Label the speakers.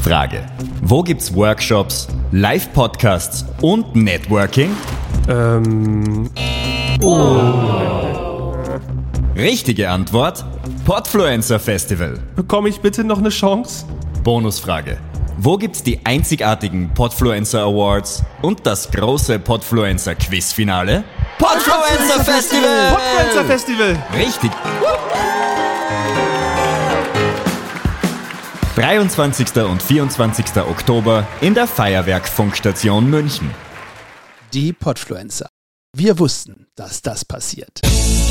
Speaker 1: Frage. Wo gibt's Workshops, Live-Podcasts und Networking? Richtige Antwort: Podfluencer Festival.
Speaker 2: Bekomme ich bitte noch eine Chance?
Speaker 1: Bonusfrage. Wo gibt's die einzigartigen Podfluencer Awards und das große Podfluencer Quizfinale? Podfluencer Festival!
Speaker 2: Podfluencer Festival!
Speaker 1: Richtig. 23. und 24. Oktober in der Feuerwerk-Funkstation München.
Speaker 3: Die Podfluencer. Wir wussten, dass das passiert.